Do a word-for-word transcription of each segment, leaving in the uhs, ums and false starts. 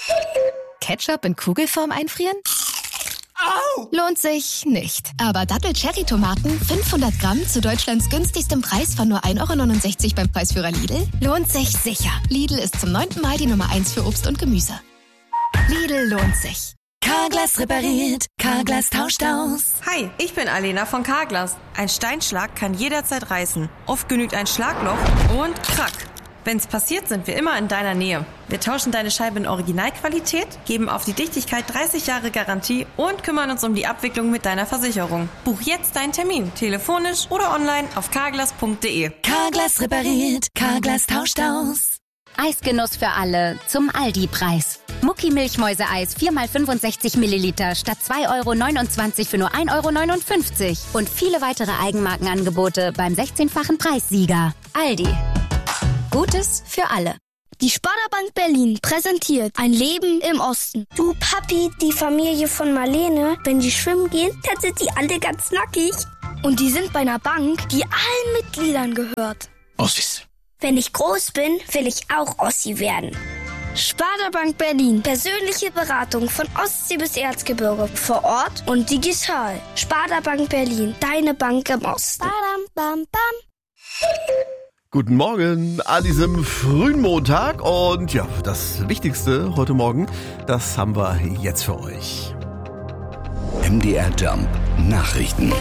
Ketchup in Kugelform einfrieren? Au! Lohnt sich nicht. Aber Dattel-Cherry-Tomaten, fünfhundert Gramm zu Deutschlands günstigstem Preis von nur ein Euro neunundsechzig beim Preisführer Lidl, lohnt sich sicher. Lidl ist zum neunten Mal die Nummer eins für Obst und Gemüse. Lidl lohnt sich. Carglass repariert, Carglass tauscht aus. Hi, ich bin Alena von Carglass. Ein Steinschlag kann jederzeit reißen. Oft genügt ein Schlagloch und krack. Wenn's passiert, sind wir immer in deiner Nähe. Wir tauschen deine Scheibe in Originalqualität, geben auf die Dichtigkeit dreißig Jahre Garantie und kümmern uns um die Abwicklung mit deiner Versicherung. Buch jetzt deinen Termin, telefonisch oder online auf carglass punkt de. Carglass repariert, Carglass tauscht aus. Eisgenuss für alle zum Aldi-Preis. Mucki Milchmäuseeis vier mal fünfundsechzig Milliliter statt zwei Euro neunundzwanzig für nur ein Euro neunundfünfzig. Und viele weitere Eigenmarkenangebote beim sechzehnfachen Preissieger. Aldi. Gutes für alle. Die Sparda-Bank Berlin präsentiert ein Leben im Osten. Du Papi, die Familie von Marlene, wenn die schwimmen gehen, dann sind die alle ganz nackig. Und die sind bei einer Bank, die allen Mitgliedern gehört. Ossis. Wenn ich groß bin, will ich auch Ossi werden. Sparda-Bank Berlin. Persönliche Beratung von Ostsee bis Erzgebirge. Vor Ort und digital. Sparda-Bank Berlin. Deine Bank im Osten. Badam, bam, bam. Guten Morgen an diesem frühen Montag und ja, das Wichtigste heute Morgen, das haben wir jetzt für euch. M D R Jump Nachrichten.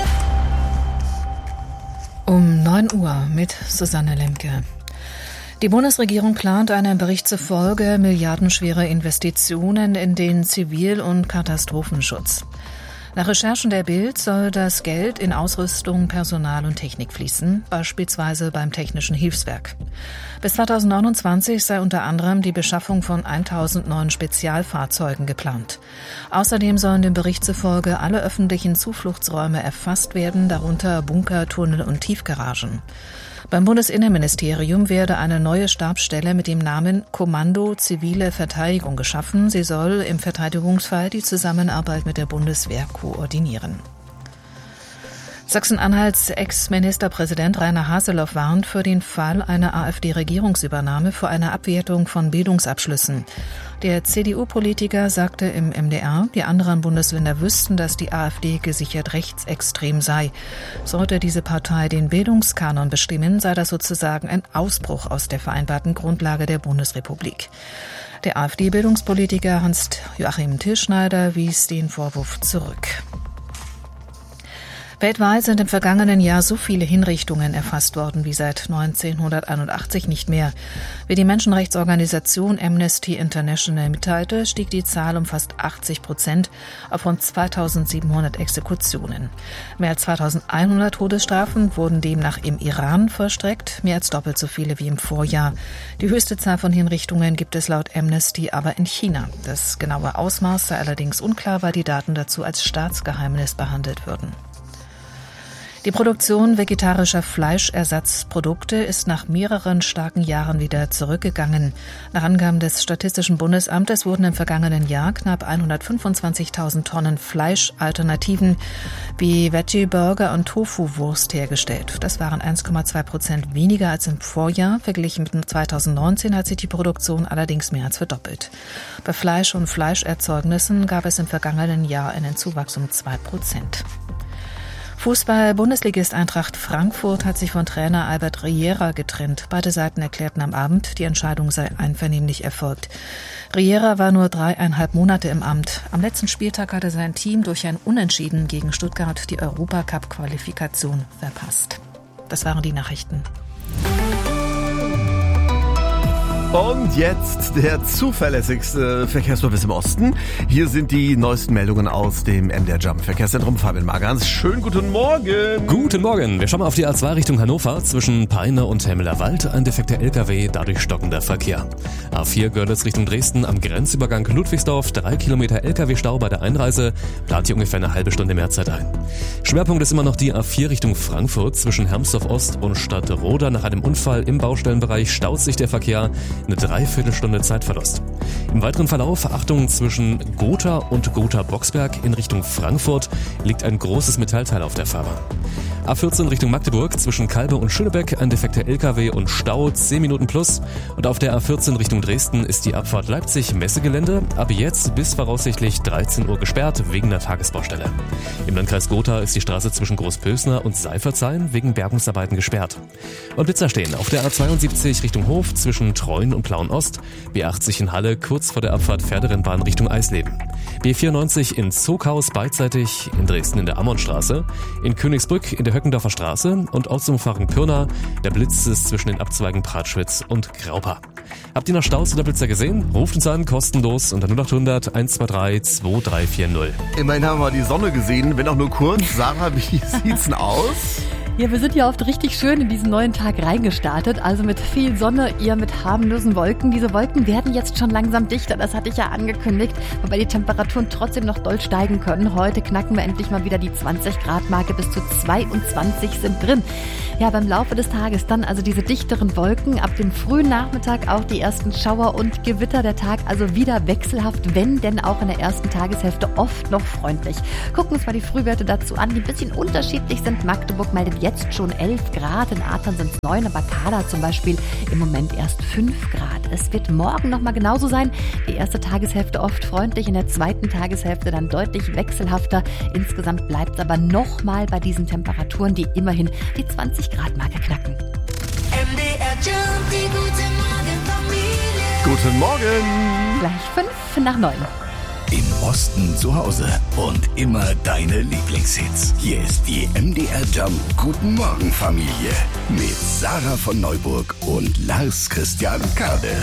Um neun Uhr mit Susanne Lemke. Die Bundesregierung plant einem Bericht zufolge milliardenschwere Investitionen in den Zivil- und Katastrophenschutz. Nach Recherchen der Bild soll das Geld in Ausrüstung, Personal und Technik fließen, beispielsweise beim Technischen Hilfswerk. Bis zweitausendneunundzwanzig sei unter anderem die Beschaffung von tausend neuen Spezialfahrzeugen geplant. Außerdem sollen dem Bericht zufolge alle öffentlichen Zufluchtsräume erfasst werden, darunter Bunker, Tunnel und Tiefgaragen. Beim Bundesinnenministerium werde eine neue Stabsstelle mit dem Namen Kommando Zivile Verteidigung geschaffen. Sie soll im Verteidigungsfall die Zusammenarbeit mit der Bundeswehr koordinieren. Sachsen-Anhalts Ex-Ministerpräsident Rainer Haseloff warnt für den Fall einer AfD-Regierungsübernahme vor einer Abwertung von Bildungsabschlüssen. Der C D U-Politiker sagte im M D R, die anderen Bundesländer wüssten, dass die AfD gesichert rechtsextrem sei. Sollte diese Partei den Bildungskanon bestimmen, sei das sozusagen ein Ausbruch aus der vereinbarten Grundlage der Bundesrepublik. Der AfD-Bildungspolitiker Hans-Joachim Tilschneider wies den Vorwurf zurück. Weltweit sind im vergangenen Jahr so viele Hinrichtungen erfasst worden wie seit neunzehnhunderteinundachtzig nicht mehr. Wie die Menschenrechtsorganisation Amnesty International mitteilte, stieg die Zahl um fast achtzig Prozent auf rund zweitausendsiebenhundert Exekutionen. Mehr als zweitausendeinhundert Todesstrafen wurden demnach im Iran vollstreckt, mehr als doppelt so viele wie im Vorjahr. Die höchste Zahl von Hinrichtungen gibt es laut Amnesty aber in China. Das genaue Ausmaß sei allerdings unklar, weil die Daten dazu als Staatsgeheimnis behandelt würden. Die Produktion vegetarischer Fleischersatzprodukte ist nach mehreren starken Jahren wieder zurückgegangen. Nach Angaben des Statistischen Bundesamtes wurden im vergangenen Jahr knapp hundertfünfundzwanzigtausend Tonnen Fleischalternativen wie Veggie-Burger und Tofu-Wurst hergestellt. Das waren eins Komma zwei Prozent weniger als im Vorjahr. Verglichen mit zweitausendneunzehn hat sich die Produktion allerdings mehr als verdoppelt. Bei Fleisch und Fleischerzeugnissen gab es im vergangenen Jahr einen Zuwachs um zwei Prozent. Fußball-Bundesligist Eintracht Frankfurt hat sich von Trainer Albert Riera getrennt. Beide Seiten erklärten am Abend, die Entscheidung sei einvernehmlich erfolgt. Riera war nur dreieinhalb Monate im Amt. Am letzten Spieltag hatte sein Team durch ein Unentschieden gegen Stuttgart die Europacup-Qualifikation verpasst. Das waren die Nachrichten. Und jetzt der zuverlässigste Verkehrsservice im Osten. Hier sind die neuesten Meldungen aus dem M D R Jump Verkehrszentrum. Fabian Magans, schönen guten Morgen. Guten Morgen. Wir schauen mal auf die A zwei Richtung Hannover. Zwischen Peine und Hemmelerwald ein defekter L K W, dadurch stockender Verkehr. A vier Görlitz Richtung Dresden am Grenzübergang Ludwigsdorf. Drei Kilometer L K W-Stau bei der Einreise. Plant hier ungefähr eine halbe Stunde mehr Zeit ein. Schwerpunkt ist immer noch die A vier Richtung Frankfurt. Zwischen Hermsdorf Ost und Stadtroda. Nach einem Unfall im Baustellenbereich staut sich der Verkehr. Eine Dreiviertelstunde Zeitverlust. Im weiteren Verlauf, Achtung, zwischen Gotha und Gotha-Boxberg in Richtung Frankfurt liegt ein großes Metallteil auf der Fahrbahn. A vierzehn Richtung Magdeburg zwischen Kalbe und Schönebeck ein defekter L K W und Stau, zehn Minuten plus. Und auf der A vierzehn Richtung Dresden ist die Abfahrt Leipzig-Messegelände ab jetzt bis voraussichtlich dreizehn Uhr gesperrt wegen der Tagesbaustelle. Im Landkreis Gotha ist die Straße zwischen Großpösner und Seifertshain wegen Bergungsarbeiten gesperrt. Und Blitzer stehen auf der A zweiundsiebzig Richtung Hof zwischen Treuen und Plauen-Ost, B achtzig in Halle kurz vor der Abfahrt Pferderennbahn Richtung Eisleben, B vierundneunzig in Zoghaus beidseitig, in Dresden in der Ammonstraße, in Königsbrück in der Höckendorfer Straße und Ortsumfahrung Pirna. Der Blitz ist zwischen den Abzweigen Pratschwitz und Graupa. Habt ihr noch Staus oder Blitzer gesehen? Ruft uns an, kostenlos unter null acht hundert eins zwei drei zwei drei vier null. Immerhin haben wir die Sonne gesehen, wenn auch nur kurz. Sarah, wie sieht's denn aus? Ja, wir sind ja oft richtig schön in diesen neuen Tag reingestartet, also mit viel Sonne, eher mit harmlosen Wolken. Diese Wolken werden jetzt schon langsam dichter, das hatte ich ja angekündigt, wobei die Temperaturen trotzdem noch doll steigen können. Heute knacken wir endlich mal wieder die zwanzig Grad Marke, bis zu zweiundzwanzig sind drin. Ja, beim Laufe des Tages dann also diese dichteren Wolken, ab dem frühen Nachmittag auch die ersten Schauer und Gewitter. Der Tag also wieder wechselhaft, wenn denn auch in der ersten Tageshälfte oft noch freundlich. Gucken wir uns mal die Frühwerte dazu an, die ein bisschen unterschiedlich sind. Magdeburg meldet jetzt schon elf Grad, in Adern sind es neun, aber Kahla zum Beispiel im Moment erst fünf Grad. Es wird morgen nochmal genauso sein. Die erste Tageshälfte oft freundlich, in der zweiten Tageshälfte dann deutlich wechselhafter. Insgesamt bleibt es aber nochmal bei diesen Temperaturen, die immerhin die zwanzig Grad Marke knacken. M D R Jump, die gute Morgenfamilie. Guten Morgen. Gleich fünf nach neun. Im Osten zu Hause und immer deine Lieblingshits. Hier ist die M D R Jump Guten Morgen Familie mit Sarah von Neuburg und Lars Christian Kade.